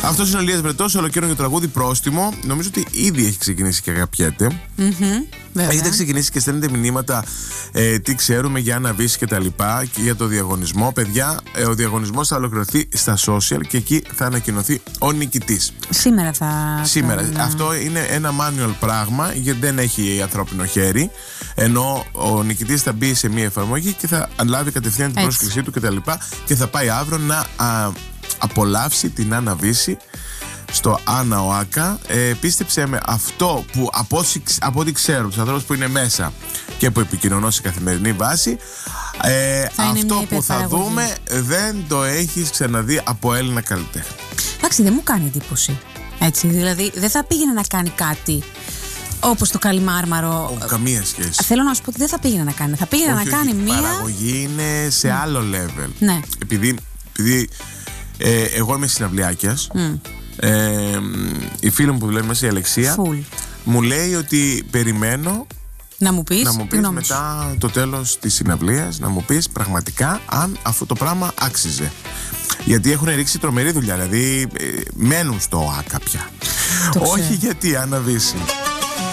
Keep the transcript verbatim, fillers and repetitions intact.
Αυτό είναι ο Λίας Βρετός, ολοκαίρινο για το τραγούδι Πρόστιμο. Νομίζω ότι ήδη έχει ξεκινήσει και αγαπιέται. Mm-hmm, Έχετε ξεκινήσει και στέλνετε μηνύματα ε, τι ξέρουμε για Άννα Βύση και τα λοιπά και για το διαγωνισμό. Παιδιά, ε, ο διαγωνισμός θα ολοκληρωθεί στα social και εκεί θα ανακοινωθεί ο νικητής. Σήμερα θα. Σήμερα. θα... Αυτό είναι ένα manual πράγμα γιατί δεν έχει ανθρώπινο χέρι. Ενώ ο νικητής θα μπει σε μια εφαρμογή και θα λάβει κατευθείαν την πρόσκλησή του κτλ. Και, και θα πάει αύριο να α, απολαύσει την Άννα Βύση στο Άννα Οάκα. Ε, πίστεψε με, αυτό που από, από ό,τι ξέρω, τους ανθρώπους που είναι μέσα και που επικοινωνώ σε καθημερινή βάση, ε, αυτό που θα δούμε δεν το έχεις ξαναδεί από Έλληνα καλλιτέχνη. Εντάξει, δεν μου κάνει εντύπωση. Έτσι, δηλαδή δεν θα πήγαινε να κάνει κάτι όπως το Καλιμάρμαρο. Oh, καμία σχέση. Θέλω να σου πω ότι δεν θα πήγαινε να κάνει. Θα πήγαινε όχι, να κάνει όχι, μία. Η παραγωγή είναι σε mm. άλλο level. Ναι. Επειδή, επειδή ε, εγώ είμαι συναυλιάκιας. Mm. Ε, η φίλη μου που δουλεύει μέσα, η Αλεξία, Full. μου λέει ότι περιμένω να μου πεις, να μου πεις μετά το τέλος της συναυλίας, να μου πεις πραγματικά αν αυτό το πράγμα άξιζε. Γιατί έχουν ρίξει τρομερή δουλειά, δηλαδή ε, μένουν στο ΟΑΚΑ πια. Όχι γιατί Άννα Βύση.